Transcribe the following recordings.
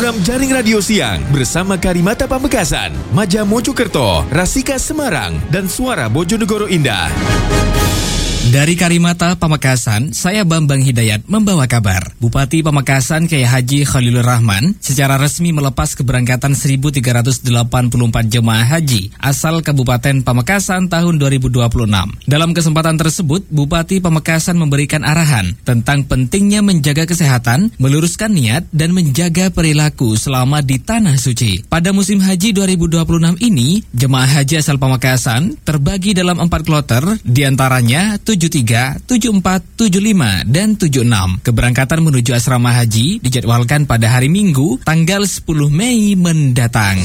program Jaring Radio Siang bersama Karimata Pamekasan, Maja Mojokerto, Rasika Semarang, dan Suara Bojonegoro Indah. Dari Karimata Pamekasan, saya Bambang Hidayat membawa kabar. Bupati Pamekasan Kiai Haji Khalilur Rahman secara resmi melepas keberangkatan 1.384 jemaah haji asal Kabupaten Pamekasan tahun 2026. Dalam kesempatan tersebut, Bupati Pamekasan memberikan arahan tentang pentingnya menjaga kesehatan, meluruskan niat, dan menjaga perilaku selama di Tanah Suci. Pada musim haji 2026 ini, jemaah haji asal Pamekasan terbagi dalam 4 kloter, diantaranya 73, 74, 75, dan 76. Keberangkatan menuju asrama haji dijadwalkan pada hari Minggu, tanggal 10 Mei mendatang.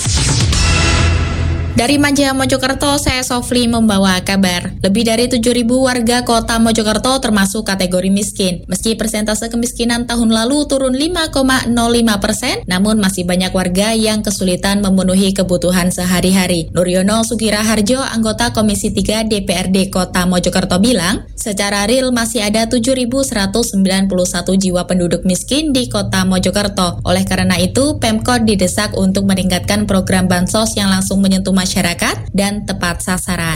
Dari Maja Mojokerto, saya Sofli membawa kabar. Lebih dari 7.000 warga kota Mojokerto termasuk kategori miskin. Meski persentase kemiskinan tahun lalu turun 5,05%, namun masih banyak warga yang kesulitan memenuhi kebutuhan sehari-hari. Nuryono Sugiraharjo, anggota Komisi 3 DPRD Kota Mojokerto bilang, secara real masih ada 7.191 jiwa penduduk miskin di kota Mojokerto. Oleh karena itu, Pemkot didesak untuk meningkatkan program bansos yang langsung menyentuh masyarakat dan tepat sasaran.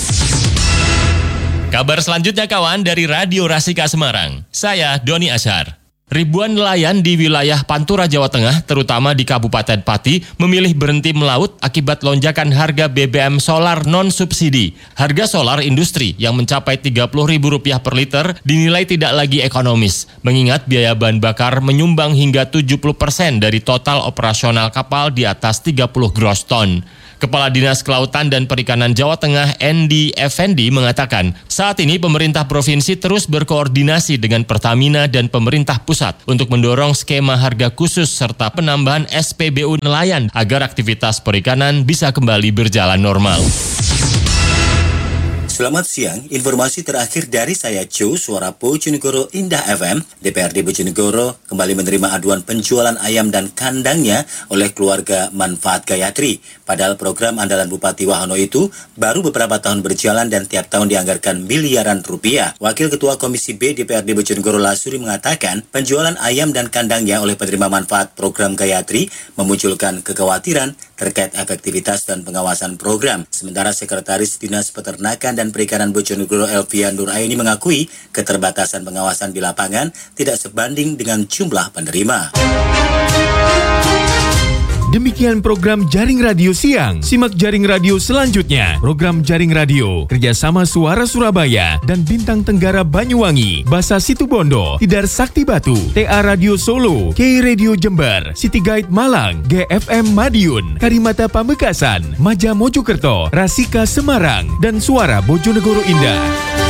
Kabar selanjutnya kawan dari Radio Rasika Semarang. Saya Doni Asyar. Ribuan nelayan di wilayah Pantura, Jawa Tengah, terutama di Kabupaten Pati, memilih berhenti melaut akibat lonjakan harga BBM solar non-subsidi. Harga solar industri yang mencapai Rp30.000 per liter dinilai tidak lagi ekonomis, mengingat biaya bahan bakar menyumbang hingga 70% dari total operasional kapal di atas 30 gross ton. Kepala Dinas Kelautan dan Perikanan Jawa Tengah, Endi Effendi, mengatakan saat ini pemerintah provinsi terus berkoordinasi dengan Pertamina dan pemerintah pusat untuk mendorong skema harga khusus serta penambahan SPBU nelayan agar aktivitas perikanan bisa kembali berjalan normal. Selamat siang, informasi terakhir dari saya Joe, Suara Bojonegoro Indah FM. DPRD Bojonegoro kembali menerima aduan penjualan ayam dan kandangnya oleh keluarga Manfaat Gayatri. Padahal program andalan Bupati Wahono itu baru beberapa tahun berjalan dan tiap tahun dianggarkan miliaran rupiah. Wakil Ketua Komisi B DPRD Bojonegoro Lasuri mengatakan penjualan ayam dan kandangnya oleh penerima manfaat program Gayatri memunculkan kekhawatiran terkait efektivitas dan pengawasan program. Sementara Sekretaris Dinas Peternakan dan Perikanan Bojonegoro Elvian Nuraini mengakui keterbatasan pengawasan di lapangan tidak sebanding dengan jumlah penerima. Demikian program Jaring Radio Siang. Simak Jaring Radio selanjutnya. Program Jaring Radio kerjasama Suara Surabaya dan Bintang Tenggara Banyuwangi, Basa Situbondo, Tidar Sakti Batu, TA Radio Solo, K Radio Jember, City Guide Malang, GFM Madiun, Karimata Pamekasan, Maja Mojokerto, Rasika Semarang, dan Suara Bojonegoro Indah.